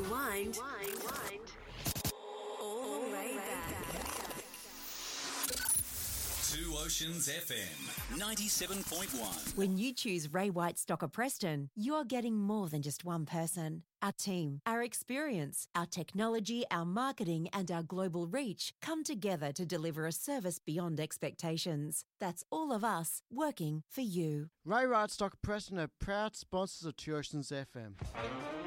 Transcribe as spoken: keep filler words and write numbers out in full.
Rewind. Rewind. All the way back. Two Oceans F M, ninety-seven point one. When you choose Ray White Stocker Preston, you're getting more than just one person. Our team, our experience, our technology, our marketing and our global reach come together to deliver a service beyond expectations. That's all of us working for you. Ray White Stocker Preston are proud sponsors of Two Oceans F M.